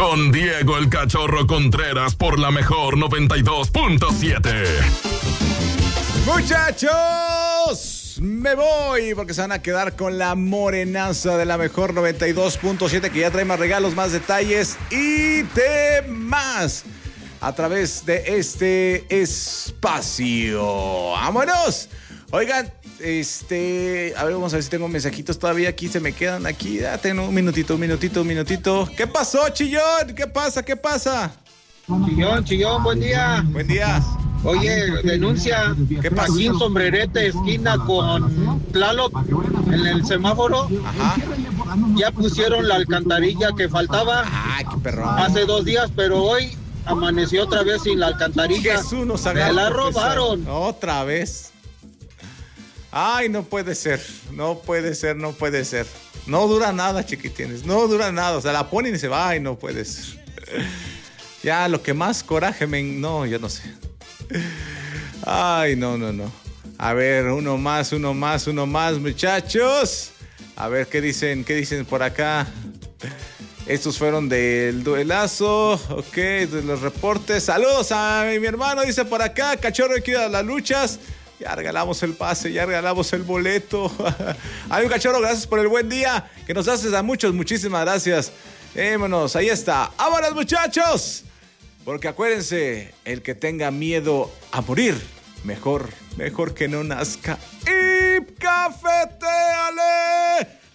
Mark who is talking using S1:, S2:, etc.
S1: con Diego el Cachorro Contreras por la mejor 92.7.
S2: Muchachos, me voy porque se van a quedar con la morenaza de la mejor 92.7 que ya trae más regalos, más detalles y demás a través de este espacio. ¡Vámonos! Oigan, a ver, vamos a ver si tengo mensajitos todavía aquí, se me quedan aquí. Ya tengo un minutito. ¿Qué pasó, Chillón? ¿Qué pasa?
S3: Chillón, buen día.
S2: Buen día.
S3: Oye, denuncia.
S2: ¿Qué pasó?
S3: Aquí en Sombrerete, esquina con Tlaloc, en el semáforo.
S2: Ajá.
S3: Ya pusieron la alcantarilla que faltaba
S2: Ay, qué perrón.
S3: hace 2 días, pero hoy amaneció otra vez sin la alcantarilla.
S2: Jesús nos
S3: Me
S2: agarró,
S3: la
S2: profesor.
S3: robaron.
S2: Otra vez. Ay, no puede ser. No dura nada, chiquitines. No dura nada. O sea, la ponen y se va. Ay, no puede ser. Ya, lo que más coraje no, yo no sé. Ay, no. A ver, uno más, muchachos. A ver, ¿qué dicen por acá? Estos fueron del duelazo, ok, de los reportes. Saludos a mi hermano, dice por acá, Cachorro, hay que ir a las luchas. Ya regalamos el pase, ya regalamos el boleto. Ay, Cachorro, gracias por el buen día que nos haces a muchos, muchísimas gracias. Vámonos, ahí está. ¡Vámonos, muchachos! Porque acuérdense, el que tenga miedo a morir, mejor que no nazca. ¡Y cafetéale!